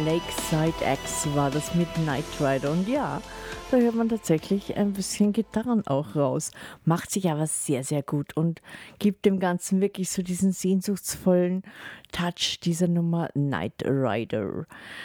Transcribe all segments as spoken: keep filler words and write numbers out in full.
Lakeside X war das mit Knight Rider. Und ja, da hört man tatsächlich ein bisschen Gitarren auch raus. Macht sich aber sehr, sehr gut und gibt dem Ganzen wirklich so diesen sehnsuchtsvollen Touch dieser Nummer Knight Rider.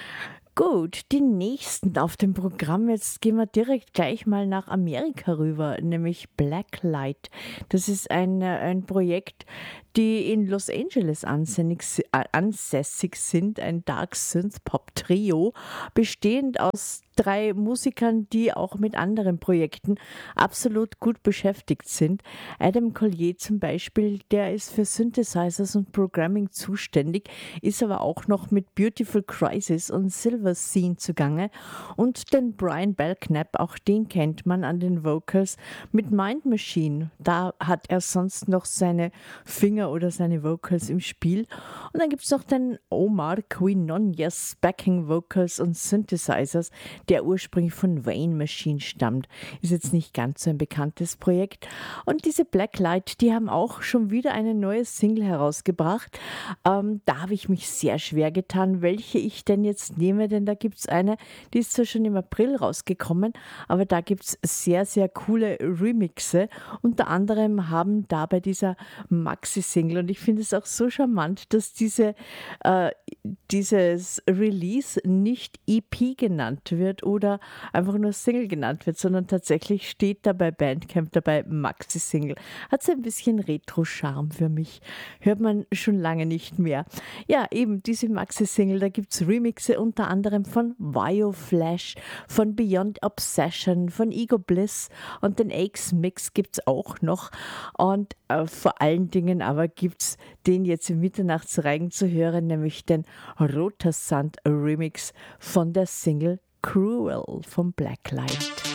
Gut, die nächsten auf dem Programm. Jetzt gehen wir direkt gleich mal nach Amerika rüber, nämlich Blacklight. Das ist ein, äh, ein Projekt, die in Los Angeles ansässig, äh, ansässig sind, ein Dark Synth Pop Trio, bestehend aus drei Musikern, die auch mit anderen Projekten absolut gut beschäftigt sind. Adam Collier zum Beispiel, der ist für Synthesizers und Programming zuständig, ist aber auch noch mit Beautiful Crisis und Silver Scene zugange. Und den Brian Belknap, auch den kennt man an den Vocals mit Mind Machine. Da hat er sonst noch seine Finger oder seine Vocals im Spiel. Und dann gibt es noch den Omar Quinonez Backing Vocals und Synthesizers, der ursprünglich von Wayne Machine stammt. Ist jetzt nicht ganz so ein bekanntes Projekt. Und diese Blacklight, die haben auch schon wieder eine neue Single herausgebracht. Ähm, da habe ich mich sehr schwer getan, welche ich denn jetzt nehme, denn da gibt es eine, die ist zwar schon im April rausgekommen, aber da gibt es sehr, sehr coole Remixe. Unter anderem haben da bei dieser Maxi-Single, und ich finde es auch so charmant, dass diese, äh, dieses Release nicht E P genannt wird oder einfach nur Single genannt wird, sondern tatsächlich steht da bei Bandcamp dabei Maxi-Single. Hat so ein bisschen Retro-Charme für mich. Hört man schon lange nicht mehr. Ja, eben diese Maxi-Single, da gibt es Remixe unter anderem von Bioflash, von Beyond Obsession, von Ego Bliss und den Aches-Mix gibt es auch noch. Und äh, vor allen Dingen aber gibt es den jetzt im Mitternachtsreigen zu hören, nämlich den Roter Sand Remix von der Single Cruel von Blacklight.